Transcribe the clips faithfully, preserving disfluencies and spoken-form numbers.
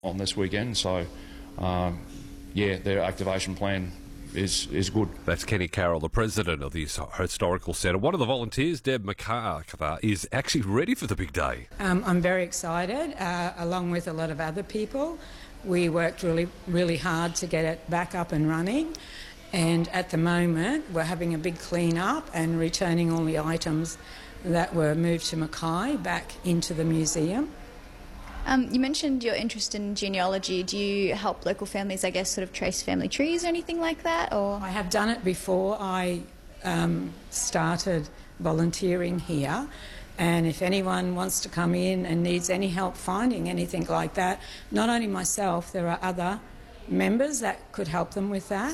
on this weekend. So, um, yeah, their activation plan is is good. That's Kenny Carroll, the president of the Historical Centre. One of the volunteers, Deb MacArthur, is actually ready for the big day. Um, I'm very excited, uh, along with a lot of other people. We worked really, really hard to get it back up and running. And at the moment, we're having a big clean-up and returning all the items that were moved to Mackay back into the museum. Um, you mentioned your interest in genealogy. Do you help local families, I guess, sort of trace family trees or anything like that? Or I have done it before I um, started volunteering here, and if anyone wants to come in and needs any help finding anything like that, not only myself, there are other members that could help them with that.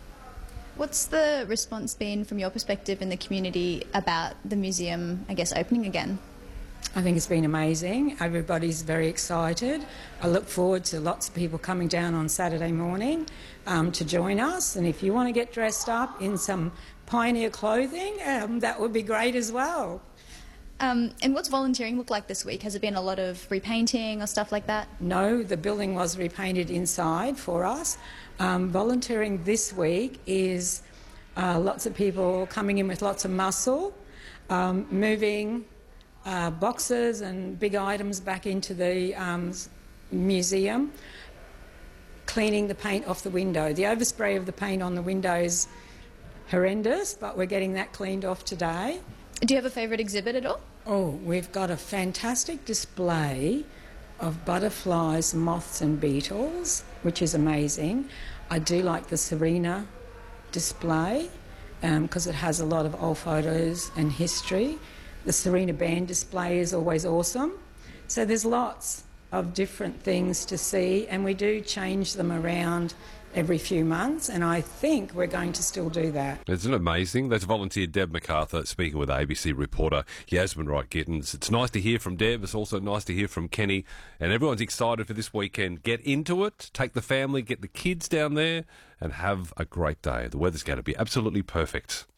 What's the response been from your perspective in the community about the museum, I guess, opening again? I think it's been amazing. Everybody's very excited. I look forward to lots of people coming down on Saturday morning um, to join us. And if you want to get dressed up in some pioneer clothing, um, that would be great as well. Um, and what's volunteering look like this week? Has it been a lot of repainting or stuff like that? No, the building was repainted inside for us. Um, volunteering this week is uh, lots of people coming in with lots of muscle, um, moving Uh, boxes and big items back into the um, museum, cleaning the paint off the window. The overspray of the paint on the window is horrendous, but we're getting that cleaned off today. Do you have a favourite exhibit at all? Oh, we've got a fantastic display of butterflies, moths and beetles, which is amazing. I do like the Serena display because um, it has a lot of old photos and history. The Serena band display is always awesome. So there's lots of different things to see, and we do change them around every few months, and I think we're going to still do that. Isn't it amazing? That's volunteer Deb MacArthur speaking with A B C reporter Yasmin Wright-Gittins. It's nice to hear from Deb. It's also nice to hear from Kenny, and everyone's excited for this weekend. Get into it, take the family, get the kids down there, and have a great day. The weather's going to be absolutely perfect.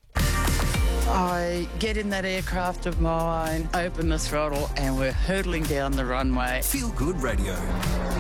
I get in that aircraft of mine, open the throttle, and we're hurtling down the runway. Feel Good Radio.